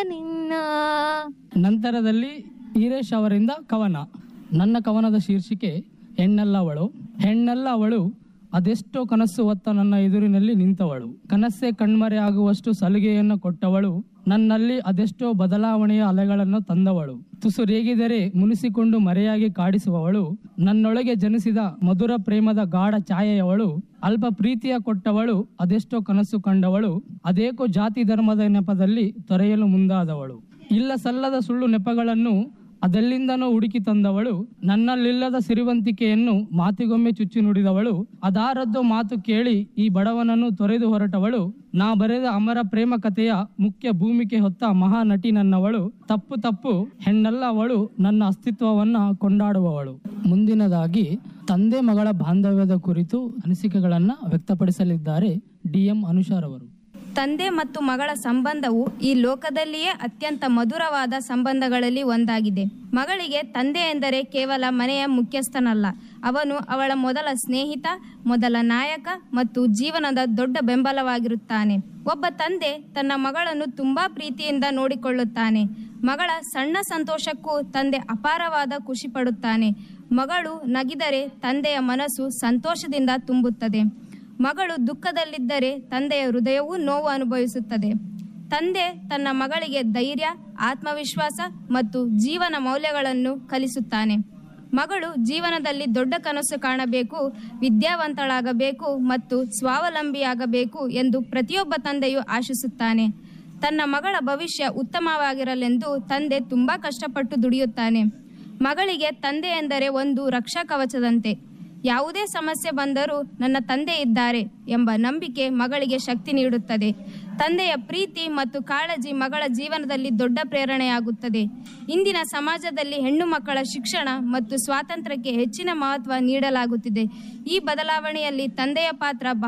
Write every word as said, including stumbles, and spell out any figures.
ನಿನ್ನ. ನಂತರದಲ್ಲಿ ಈರೇಶ್ ಅವರಿಂದ ಕವನ. ನನ್ನ ಕವನದ ಶೀರ್ಷಿಕೆ ಹೆಣ್ಣಲ್ಲ ಅವಳು. ಹೆಣ್ಣಲ್ಲ ಅವಳು, ಅದೆಷ್ಟೋ ಕನಸು ಹೊತ್ತ ನನ್ನ ಎದುರಿನಲ್ಲಿ ನಿಂತವಳು. ಕನಸೇ ಕಣ್ಮರೆ ಆಗುವಷ್ಟು ಸಲುಗೆಯನ್ನು ಕೊಟ್ಟವಳು. ನನ್ನಲ್ಲಿ ಅದೆಷ್ಟೋ ಬದಲಾವಣೆಯ ಅಲೆಗಳನ್ನು ತಂದವಳು. ತುಸು ರೇಗಿದರೆ ಮುನಿಸಿಕೊಂಡು ಮರೆಯಾಗಿ ಕಾಡಿಸುವವಳು. ನನ್ನೊಳಗೆ ಜನಿಸಿದ ಮಧುರ ಪ್ರೇಮದ ಗಾಢ ಛಾಯೆಯವಳು. ಅಲ್ಪ ಪ್ರೀತಿಯ ಕೊಟ್ಟವಳು, ಅದೆಷ್ಟೋ ಕನಸು ಕಂಡವಳು. ಅದೇಕೋ ಜಾತಿ ಧರ್ಮದ ನೆಪದಲ್ಲಿ ತೊರೆಯಲು ಮುಂದಾದವಳು. ಇಲ್ಲ ಸಲ್ಲದ ಸುಳ್ಳು ನೆಪಗಳನ್ನು ಅದೆಲ್ಲಿಂದನೋ ಹುಡುಕಿ ತಂದವಳು. ನನ್ನಲ್ಲಿಲ್ಲದ ಸಿರಿವಂತಿಕೆಯನ್ನು ಮಾತಿಗೊಮ್ಮೆ ಚುಚ್ಚಿ ನುಡಿದವಳು. ಅದಾರದ್ದೋ ಮಾತು ಕೇಳಿ ಈ ಬಡವನನ್ನು ತೊರೆದು ಹೊರಟವಳು. ನಾ ಬರೆದ ಅಮರ ಪ್ರೇಮ ಕಥೆಯ ಮುಖ್ಯ ಭೂಮಿಕೆ ಹೊತ್ತ ಮಹಾ ನಟಿ ನನ್ನವಳು. ತಪ್ಪು ತಪ್ಪು, ಹೆಣ್ಣಲ್ಲ ಅವಳು, ನನ್ನ ಅಸ್ತಿತ್ವವನ್ನ ಕೊಂಡಾಡುವವಳು. ಮುಂದಿನದಾಗಿ ತಂದೆ ಮಗಳ ಬಾಂಧವ್ಯದ ಕುರಿತು ಅನಿಸಿಕೆಗಳನ್ನ ವ್ಯಕ್ತಪಡಿಸಲಿದ್ದಾರೆ ಡಿ ಎಂ ಅನುಷಾರವರು. ತಂದೆ ಮತ್ತು ಮಗಳ ಸಂಬಂಧವು ಈ ಲೋಕದಲ್ಲಿಯೇ ಅತ್ಯಂತ ಮಧುರವಾದ ಸಂಬಂಧಗಳಲ್ಲಿ ಒಂದಾಗಿದೆ. ಮಗಳಿಗೆ ತಂದೆ ಎಂದರೆ ಕೇವಲ ಮನೆಯ ಮುಖ್ಯಸ್ಥನಲ್ಲ, ಅವನು ಅವಳ ಮೊದಲ ಸ್ನೇಹಿತ, ಮೊದಲ ನಾಯಕ ಮತ್ತು ಜೀವನದ ದೊಡ್ಡ ಬೆಂಬಲವಾಗಿರುತ್ತಾನೆ. ಒಬ್ಬ ತಂದೆ ತನ್ನ ಮಗಳನ್ನು ತುಂಬಾ ಪ್ರೀತಿಯಿಂದ ನೋಡಿಕೊಳ್ಳುತ್ತಾನೆ. ಮಗಳ ಸಣ್ಣ ಸಂತೋಷಕ್ಕೂ ತಂದೆ ಅಪಾರವಾದ ಖುಷಿ ಪಡುತ್ತಾನೆ. ಮಗಳು ನಗಿದರೆ ತಂದೆಯ ಮನಸ್ಸು ಸಂತೋಷದಿಂದ ತುಂಬುತ್ತದೆ. ಮಗಳು ದುಃಖದಲ್ಲಿದ್ದರೆ ತಂದೆಯ ಹೃದಯವೂ ನೋವು ಅನುಭವಿಸುತ್ತದೆ. ತಂದೆ ತನ್ನ ಮಗಳಿಗೆ ಧೈರ್ಯ, ಆತ್ಮವಿಶ್ವಾಸ ಮತ್ತು ಜೀವನ ಮೌಲ್ಯಗಳನ್ನು ಕಲಿಸುತ್ತಾನೆ. ಮಗಳು ಜೀವನದಲ್ಲಿ ದೊಡ್ಡ ಕನಸು ಕಾಣಬೇಕು, ವಿದ್ಯಾವಂತಳಾಗಬೇಕು ಮತ್ತು ಸ್ವಾವಲಂಬಿಯಾಗಬೇಕು ಎಂದು ಪ್ರತಿಯೊಬ್ಬ ತಂದೆಯೂ ಆಶಿಸುತ್ತಾನೆ. ತನ್ನ ಮಗಳ ಭವಿಷ್ಯ ಉತ್ತಮವಾಗಿರಲೆಂದು ತಂದೆ ತುಂಬಾ ಕಷ್ಟಪಟ್ಟು ದುಡಿಯುತ್ತಾನೆ. ಮಗಳಿಗೆ ತಂದೆ ಎಂದರೆ ಒಂದು ರಕ್ಷಾ ಕವಚದಂತೆ. ಯಾವುದೇ ಸಮಸ್ಯೆ ಬಂದರೂ ನನ್ನ ತಂದೆ ಇದ್ದಾರೆ ಎಂಬ ನಂಬಿಕೆ ಮಗಳಿಗೆ ಶಕ್ತಿ ನೀಡುತ್ತದೆ. ತಂದೆಯ ಪ್ರೀತಿ ಮತ್ತು ಕಾಳಜಿ ಮಗಳ ಜೀವನದಲ್ಲಿ ದೊಡ್ಡ ಪ್ರೇರಣೆಯಾಗುತ್ತದೆ. ಇಂದಿನ ಸಮಾಜದಲ್ಲಿ ಹೆಣ್ಣು ಮಕ್ಕಳ ಶಿಕ್ಷಣ ಮತ್ತು ಸ್ವಾತಂತ್ರ್ಯಕ್ಕೆ ಹೆಚ್ಚಿನ ಮಹತ್ವ ನೀಡಲಾಗುತ್ತಿದೆ. ಈ ಬದಲಾವಣೆಯಲ್ಲಿ ತಂದೆಯ ಪಾತ್ರ